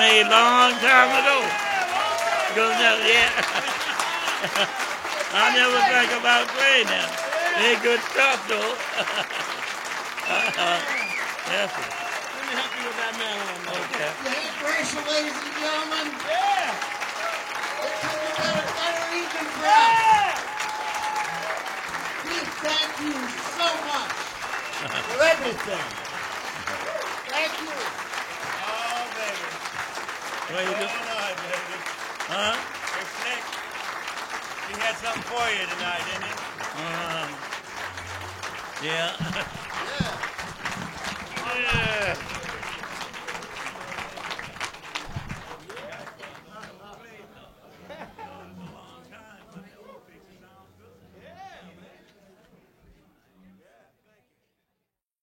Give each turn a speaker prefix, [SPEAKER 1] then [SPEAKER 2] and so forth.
[SPEAKER 1] made a long time ago. Yeah. I never think about playing them. They good stuff though. Yes.
[SPEAKER 2] Let me help you with that melon.
[SPEAKER 1] Okay.
[SPEAKER 3] You hate Rachel, ladies and gentlemen?
[SPEAKER 2] Yeah.
[SPEAKER 3] You got a better evening for us. We thank you so much for everything. Thank you.
[SPEAKER 2] Oh, baby.
[SPEAKER 1] What you doing?
[SPEAKER 2] Tonight, baby.
[SPEAKER 1] Huh?
[SPEAKER 2] Hey, Slick. He had something for you tonight, didn't he?
[SPEAKER 1] Yeah.
[SPEAKER 3] Yeah.
[SPEAKER 1] Yeah.